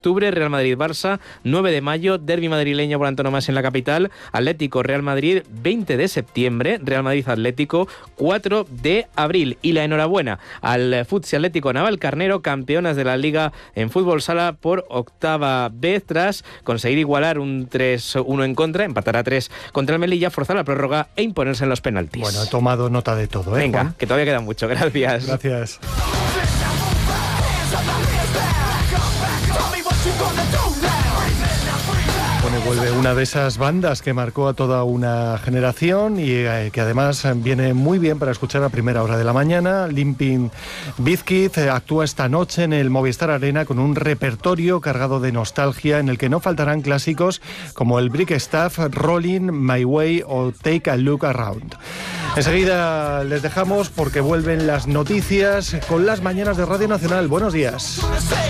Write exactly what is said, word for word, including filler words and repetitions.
octubre, Real Madrid-Barça, nueve de mayo, derbi madrileño por antonomasia en la capital, Atlético-Real Madrid, veinte de septiembre, Real Madrid-Atlético, cuatro de abril. Y la enhorabuena al Futsi Atlético Navalcarnero, campeonas de la Liga en fútbol sala por octava vez, tras conseguir igualar un tres uno en contra, empatar a tres contra el Melilla, forzar la prórroga e imponerse en los penaltis. Bueno, he tomado nota de todo, ¿eh? Venga, Juan? que todavía queda mucho. Gracias. Gracias. Bueno, vuelve una de esas bandas que marcó a toda una generación y eh, que además viene muy bien para escuchar a primera hora de la mañana. Limpin Bizkit eh, actúa esta noche en el Movistar Arena con un repertorio cargado de nostalgia en el que no faltarán clásicos como el Brick Stuff, Rolling, My Way o Take a Look Around. Enseguida les dejamos porque vuelven las noticias con las mañanas de Radio Nacional. Buenos días.